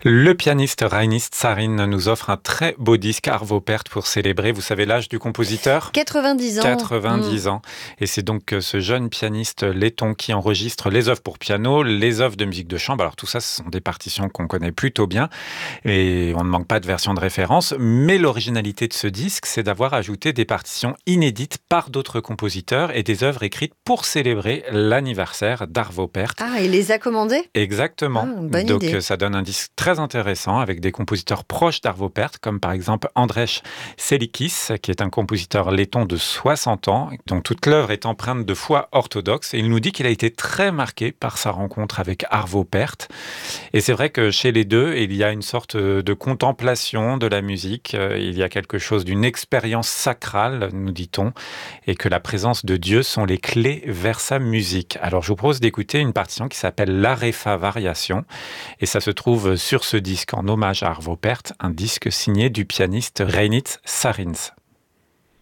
Le pianiste Reinhard Sarin nous offre un très beau disque Arvo Pärt pour célébrer, vous savez l'âge du compositeur? 90 ans. 90 ans. Et c'est donc ce jeune pianiste letton qui enregistre les œuvres pour piano, les œuvres de musique de chambre. Alors tout ça, ce sont des partitions qu'on connaît plutôt bien et on ne manque pas de version de référence. Mais l'originalité de ce disque, c'est d'avoir ajouté des partitions inédites par d'autres compositeurs et des œuvres écrites pour célébrer l'anniversaire d'Arvo Pärt. Ah, il les a commandés? Exactement. Bonne Donc idée. ça donne un disque très intéressant avec des compositeurs proches d'Arvo Pärt, comme par exemple Andrés Selikis, qui est un compositeur letton de 60 ans, dont toute l'œuvre est empreinte de foi orthodoxe. Et il nous dit qu'il a été très marqué par sa rencontre avec Arvo Pärt. Et c'est vrai que chez les deux, il y a une sorte de contemplation de la musique. Il y a quelque chose d'une expérience sacrale, nous dit-on, et que la présence de Dieu sont les clés vers sa musique. Alors je vous propose d'écouter une partition qui s'appelle l'Arefa Variation, et ça se trouve sur ce disque en hommage à Arvo Pärt, un disque signé du pianiste Reinhard Sarins.